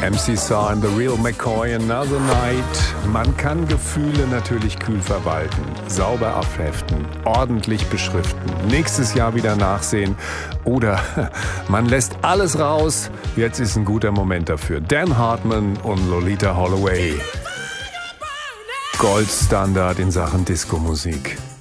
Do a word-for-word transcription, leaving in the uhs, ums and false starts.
M C Saar and the Real McCoy, Another Night. Man kann Gefühle natürlich kühl verwalten, sauber abheften, ordentlich beschriften, nächstes Jahr wieder nachsehen oder man lässt alles raus. Jetzt ist ein guter Moment dafür. Dan Hartman und Lolita Holloway. Goldstandard in Sachen Disco-Musik.